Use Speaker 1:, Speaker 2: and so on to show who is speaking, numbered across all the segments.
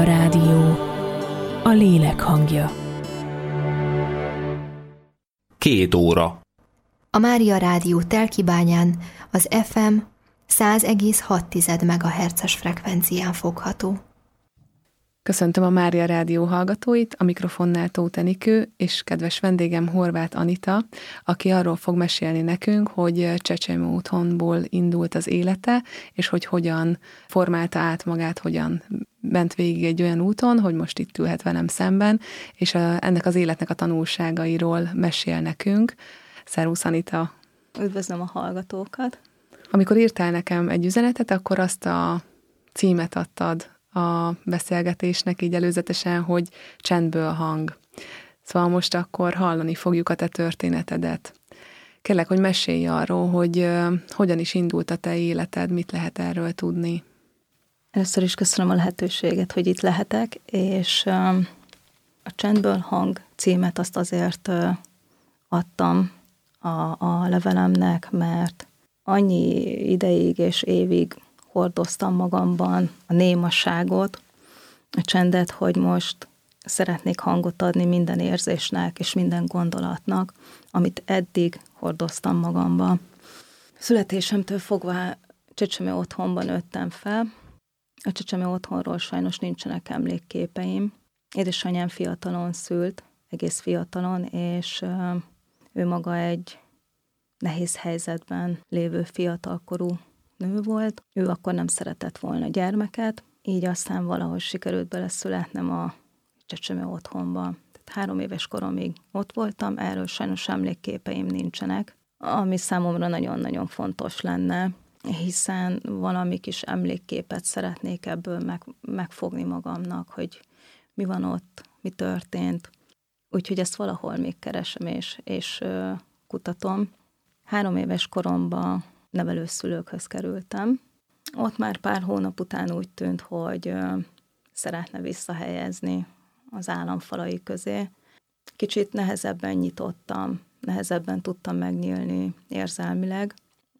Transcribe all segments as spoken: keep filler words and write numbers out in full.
Speaker 1: Rádió, a lélek hangja.
Speaker 2: Két óra.
Speaker 3: A Mária Rádió Telkibányán az ef em száz egész hat megahertzes frekvencián fogható.
Speaker 4: Köszöntöm a Mária Rádió hallgatóit, a mikrofonnál Tóth Enikő, és kedves vendégem Horváth Anita, aki arról fog mesélni nekünk, hogy csecsemő otthonból indult az élete, és hogy hogyan formálta át magát, hogyan ment végig egy olyan úton, hogy most itt ülhet velem szemben, és a, ennek az életnek a tanulságairól mesél nekünk. Szervusz, Anita!
Speaker 5: Üdvözlöm a hallgatókat! Amikor
Speaker 4: írtál nekem egy üzenetet, akkor azt a címet adtad a beszélgetésnek így előzetesen, hogy csendből hang. Szóval most akkor hallani fogjuk a te történetedet. Kérlek, hogy mesélj arról, hogy uh, hogyan is indult a te életed, mit lehet erről tudni.
Speaker 5: Először is köszönöm a lehetőséget, hogy itt lehetek, és uh, a Csendből hang címet azt azért uh, adtam a, a levelemnek, mert annyi ideig és évig hordoztam magamban a némaságot, a csendet, hogy most szeretnék hangot adni minden érzésnek és minden gondolatnak, amit eddig hordoztam magamba. Születésemtől fogva csecsemő otthonban nőttem fel. A csecsemő otthonról sajnos nincsenek emlékképeim. Édesanyám fiatalon szült, egész fiatalon, és ő maga egy nehéz helyzetben lévő fiatalkorú nő volt. Ő akkor nem szeretett volna gyermeket, így aztán valahogy sikerült beleszületnem a csecsemő otthonba. Tehát három éves koromig ott voltam, erről sajnos emlékképeim nincsenek, ami számomra nagyon-nagyon fontos lenne, hiszen valami kis emlékképet szeretnék ebből meg, megfogni magamnak, hogy mi van ott, mi történt. Úgyhogy ezt valahol még keresem és, és uh, kutatom. Három éves koromban nevelőszülőkhöz kerültem. Ott már pár hónap után úgy tűnt, hogy ö, szeretne visszahelyezni az államfalai közé. Kicsit nehezebben nyitottam, nehezebben tudtam megnyílni érzelmileg.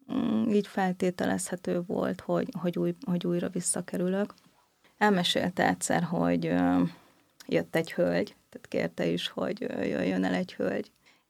Speaker 5: Így feltételezhető volt, hogy, hogy, új, hogy újra visszakerülök. Elmesélte egyszer, hogy ö, jött egy hölgy, tehát kérte is, hogy jöjjön el egy hölgy,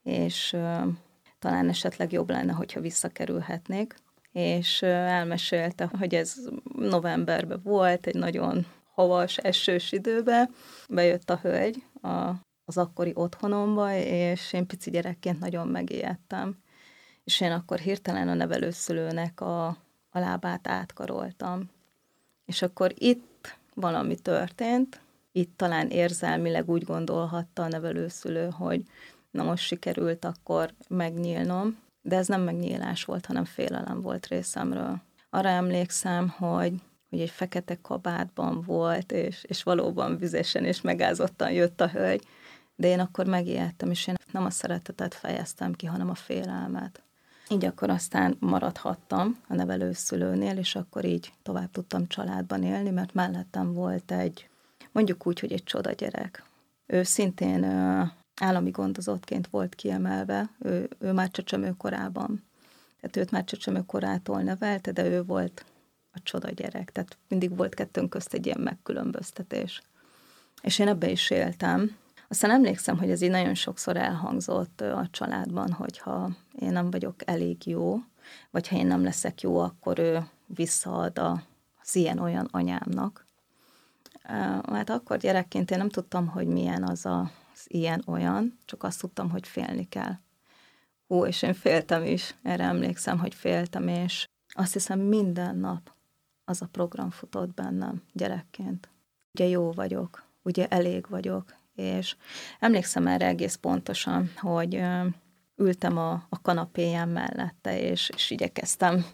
Speaker 5: és ö, talán esetleg jobb lenne, hogyha visszakerülhetnék, és elmesélte, hogy ez novemberben volt, egy nagyon havas, esős időben, bejött a hölgy a, az akkori otthonomba, és én pici gyerekként nagyon megijedtem. És én akkor hirtelen a nevelőszülőnek a, a lábát átkaroltam. És akkor itt valami történt, itt talán érzelmileg úgy gondolhatta a nevelőszülő, hogy na most sikerült akkor megnyílnom, de ez nem megnyílás volt, hanem félelem volt részemről. Arra emlékszem, hogy, hogy egy fekete kabátban volt, és, és valóban vizesen és megázottan jött a hölgy, de én akkor megijedtem, és én nem a szeretetet fejeztem ki, hanem a félelmet. Így akkor aztán maradhattam a nevelőszülőnél, és akkor így tovább tudtam családban élni, mert mellettem volt egy, mondjuk úgy, hogy egy csoda gyerek. Ő szintén állami gondozottként volt kiemelve, ő, ő már csecsemőkorában. Tehát őt már csecsemőkorától nevelte, de ő volt a csoda gyerek. Tehát mindig volt kettőnk közt egy ilyen megkülönböztetés. És én ebbe is éltem. Aztán emlékszem, hogy ez így nagyon sokszor elhangzott a családban, hogyha én nem vagyok elég jó, vagy ha én nem leszek jó, akkor ő visszaad az ilyen-olyan anyámnak. Hát akkor gyerekként én nem tudtam, hogy milyen az a az ilyen-olyan, csak azt tudtam, hogy félni kell. Hú, és én féltem is, erre emlékszem, hogy féltem, és azt hiszem minden nap az a program futott bennem gyerekként. Ugye jó vagyok, ugye elég vagyok, és emlékszem erre egész pontosan, hogy ültem a, a kanapéján mellette, és, és igyekeztem